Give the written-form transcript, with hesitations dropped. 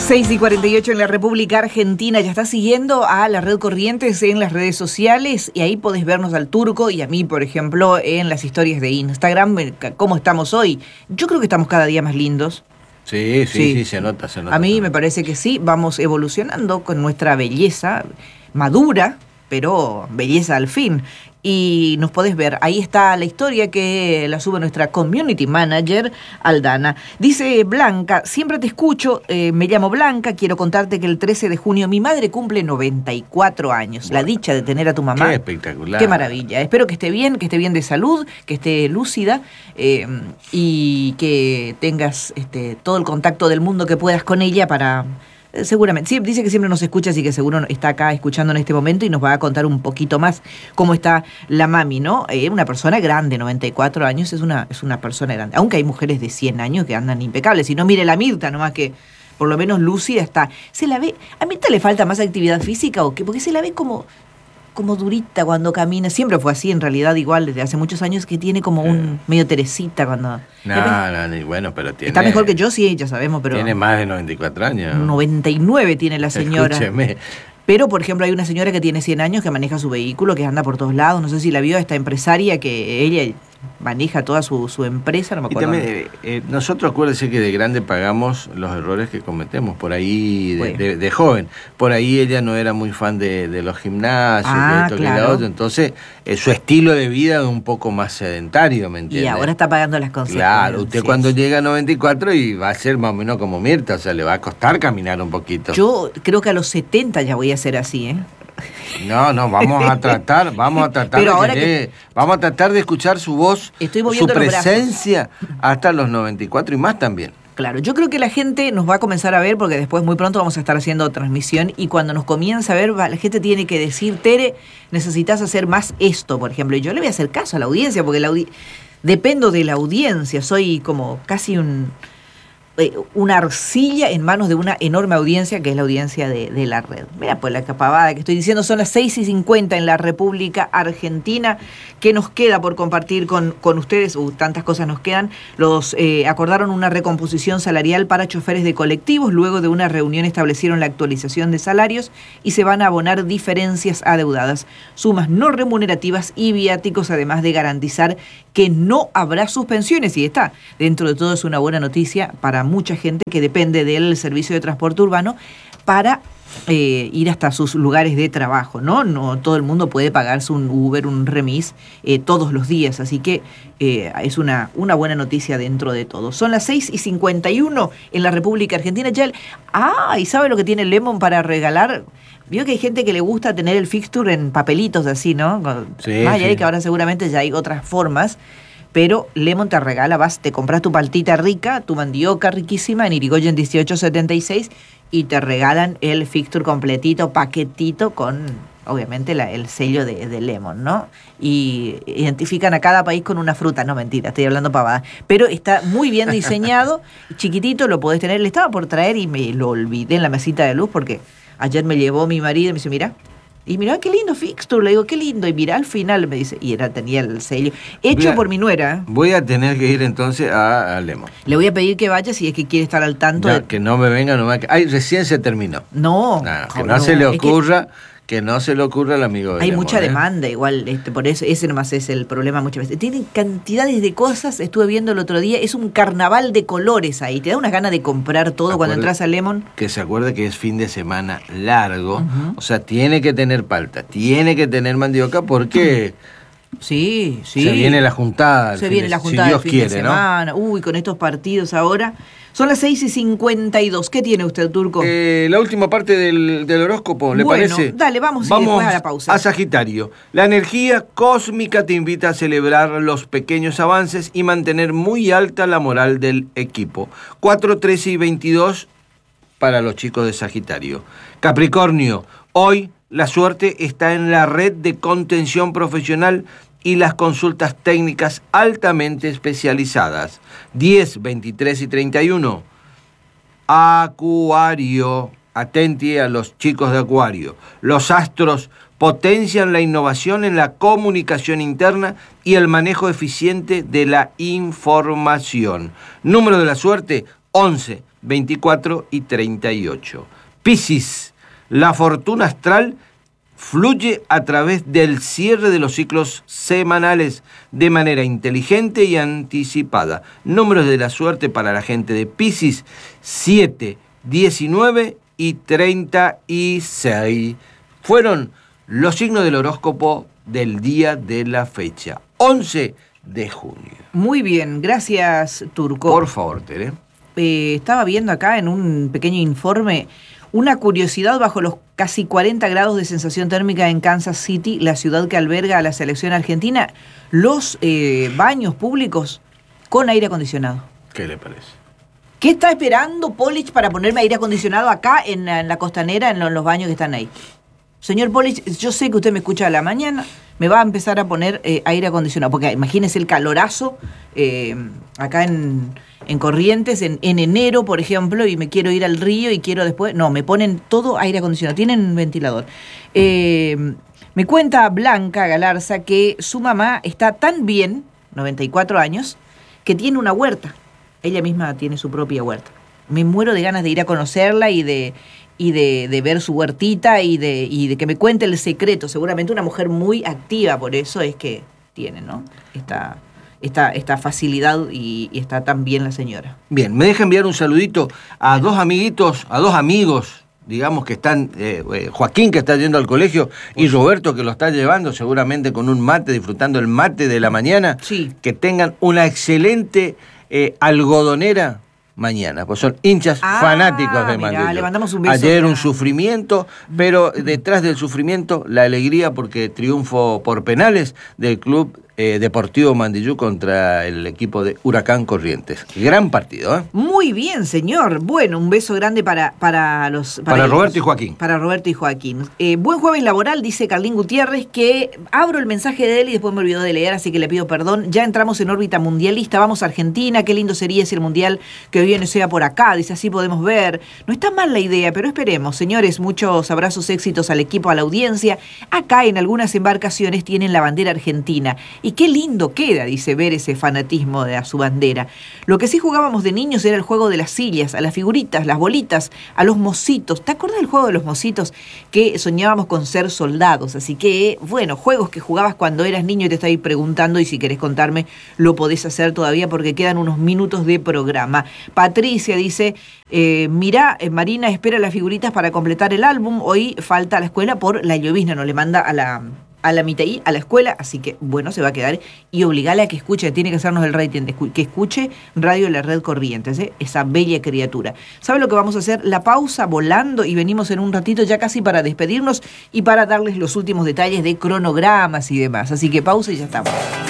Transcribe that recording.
6:48 en la República Argentina. Ya estás siguiendo a la Red Corrientes en las redes sociales y ahí podés vernos al Turco y a mí, por ejemplo, en las historias de Instagram. ¿Cómo estamos hoy? Yo creo que estamos cada día más lindos. Sí, se nota. A mí me parece que sí, vamos evolucionando con nuestra belleza madura, pero belleza al fin. Y nos podés ver, ahí está la historia que la sube nuestra community manager, Aldana. Dice Blanca, siempre te escucho, me llamo Blanca, quiero contarte que el 13 de junio mi madre cumple 94 años. Bueno, la dicha de tener a tu mamá. Qué espectacular. Qué maravilla. Espero que esté bien de salud, que esté lúcida y que tengas todo el contacto del mundo que puedas con ella para... Seguramente, sí, dice que siempre nos escucha, así que seguro está acá escuchando en este momento y nos va a contar un poquito más cómo está la mami, ¿no? Una persona grande, 94 años, es una persona grande. Aunque hay mujeres de 100 años que andan impecables. Si no, mire la Mirta, nomás que por lo menos lúcida está. Se la ve, ¿a Mirta le falta más actividad física o qué? Porque se la ve como durita cuando camina. Siempre fue así, en realidad, igual, desde hace muchos años, que tiene como un medio Teresita cuando... Bueno, pero tiene... Está mejor que yo, sí, ya sabemos, pero... Tiene más de 94 años. 99 tiene la señora. Escúcheme. Pero, por ejemplo, hay una señora que tiene 100 años que maneja su vehículo, que anda por todos lados. No sé si la vio, esta empresaria que ella maneja toda su empresa, no me acuerdo. Y también, nosotros acuérdense que de grande pagamos los errores que cometemos, por ahí de joven. Por ahí ella no era muy fan de los gimnasios, de esto, claro. Que la otro. Entonces, su estilo de vida es un poco más sedentario, ¿me entiendes? Y ahora está pagando las consecuencias. Claro, usted cuando llega a 94 y va a ser más o menos como Mirta, o sea, le va a costar caminar un poquito. Yo creo que a los 70 ya voy a ser así, ¿eh? No, vamos a tratar pero vamos a tratar de escuchar su voz, su presencia hasta los 94 y más también. Claro, yo creo que la gente nos va a comenzar a ver porque después muy pronto vamos a estar haciendo transmisión y cuando nos comienza a ver, la gente tiene que decir, Tere, necesitas hacer más esto, por ejemplo. Y yo le voy a hacer caso a la audiencia porque dependo de la audiencia, soy como casi una arcilla en manos de una enorme audiencia que es la audiencia de la red. Mira, pues la capabada que estoy diciendo, son las 6:50 en la República Argentina. ¿Qué nos queda por compartir con ustedes? Tantas cosas nos quedan. Acordaron una recomposición salarial para choferes de colectivos. Luego de una reunión establecieron la actualización de salarios y se van a abonar diferencias adeudadas, sumas no remunerativas y viáticos, además de garantizar que no habrá suspensiones. Y está, dentro de todo, es una buena noticia para mucha gente que depende del servicio de transporte urbano para ir hasta sus lugares de trabajo, ¿no? No todo el mundo puede pagarse un Uber, un remis todos los días, así que es una buena noticia dentro de todo. Son las 6:51 en la República Argentina. ¿Y sabe lo que tiene Lemon para regalar? Vio que hay gente que le gusta tener el fixture en papelitos así, ¿no? Sí, más allá de que ahora seguramente ya hay otras formas. Pero Lemon te regala, te compras tu paltita rica, tu mandioca riquísima en Irigoyen 1876 y te regalan el fixture completito, paquetito con, obviamente, el sello de Lemon, ¿no? Y identifican a cada país con una fruta. No, mentira, estoy hablando pavada. Pero está muy bien diseñado, chiquitito, lo podés tener. Le estaba por traer y me lo olvidé en la mesita de luz porque ayer me llevó mi marido y me dice, mira... Y mirá qué lindo fixture, le digo, qué lindo. Y mirá al final, me dice, y tenía el sello. Hecho por mi nuera. Voy a tener que ir entonces a Lemon. Le voy a pedir que vaya si es que quiere estar al tanto. Que no me venga nomás. Recién se terminó. No. Que no se le ocurra. Que no se le ocurra al amigo de Hay Lemon, mucha demanda, igual, por eso ese nomás es el problema muchas veces. Tienen cantidades de cosas, estuve viendo el otro día, es un carnaval de colores ahí. Te da unas ganas de comprar todo cuando entras a Lemon. Que se acuerde que es fin de semana largo, o sea, tiene que tener palta, tiene que tener mandioca porque... Sí. Se viene la juntada. Se viene la juntada si Dios fin quiere, de semana. ¿no? Uy, con estos partidos ahora. Son las 6:52. ¿Qué tiene usted, Turco? La última parte del horóscopo, ¿le parece? Dale, vamos después a la pausa. A Sagitario. La energía cósmica te invita a celebrar los pequeños avances y mantener muy alta la moral del equipo. 4, 13 y 22 para los chicos de Sagitario. Capricornio. Hoy la suerte está en la red de contención profesional y las consultas técnicas altamente especializadas. 10, 23 y 31. Acuario. Atenti a los chicos de Acuario. Los astros potencian la innovación en la comunicación interna y el manejo eficiente de la información. Número de la suerte, 11, 24 y 38. Piscis, la fortuna astral fluye a través del cierre de los ciclos semanales de manera inteligente y anticipada. Números de la suerte para la gente de Piscis: 7, 19 y 36. Fueron los signos del horóscopo del día de la fecha, 11 de junio. Muy bien, gracias, Turco. Por favor, Tere. Estaba viendo acá en un pequeño informe una curiosidad: bajo los casi 40 grados de sensación térmica en Kansas City, la ciudad que alberga a la selección argentina, los baños públicos con aire acondicionado. ¿Qué le parece? ¿Qué está esperando Polich para ponerme aire acondicionado acá en la costanera, en los baños que están ahí? Señor Polich, yo sé que usted me escucha a la mañana, me va a empezar a poner aire acondicionado, porque imagínese el calorazo acá en Corrientes, en enero, por ejemplo, y me quiero ir al río y quiero después... No, me ponen todo aire acondicionado, tienen ventilador. Me cuenta Blanca Galarza que su mamá está tan bien, 94 años, que tiene una huerta. Ella misma tiene su propia huerta. Me muero de ganas de ir a conocerla y de ver su huertita y de que me cuente el secreto. Seguramente una mujer muy activa, por eso es que tiene, ¿no? Esta facilidad y está tan bien la señora. Bien, me deja enviar un saludito a dos amigos, digamos, que están, Joaquín, que está yendo al colegio, y Roberto, que lo está llevando seguramente con un mate, disfrutando el mate de la mañana. Sí. Que tengan una excelente algodonera mañana, pues son hinchas fanáticos de Mandillú. Le mandamos un beso. Ayer un sufrimiento, pero detrás del sufrimiento la alegría, porque triunfo por penales del Club Deportivo Mandillú contra el equipo de Huracán Corrientes. Gran partido, ¿eh? Muy bien, señor. Bueno, un beso grande para Roberto y Joaquín. Para Roberto y Joaquín. Buen jueves laboral, dice Carlín Gutiérrez, que abro el mensaje de él y después me olvidó de leer, así que le pido perdón. Ya entramos en órbita mundialista, vamos a Argentina, qué lindo sería si el mundial que viene sea por acá, dice, así podemos ver. No está mal la idea, pero esperemos. Señores, muchos abrazos, éxitos al equipo, a la audiencia. Acá en algunas embarcaciones tienen la bandera argentina. Y qué lindo queda, dice, ver ese fanatismo de a su bandera. Lo que sí jugábamos de niños era el juego de las sillas, a las figuritas, las bolitas, a los mocitos. ¿Te acuerdas del juego de los mocitos? Que soñábamos con ser soldados. Así que, bueno, juegos que jugabas cuando eras niño y te estoy preguntando, y si querés contarme, lo podés hacer todavía porque quedan unos minutos de programa. Patricia dice, mirá, Marina espera las figuritas para completar el álbum. Hoy falta a la escuela por la llovizna, no le manda a la mitad a la escuela, así que bueno, se va a quedar, y obligale a que escuche, tiene que hacernos el rating, que escuche Radio La Red Corrientes, esa bella criatura. ¿Sabe lo que vamos a hacer? La pausa volando, y venimos en un ratito ya casi para despedirnos y para darles los últimos detalles de cronogramas y demás, así que pausa y ya estamos.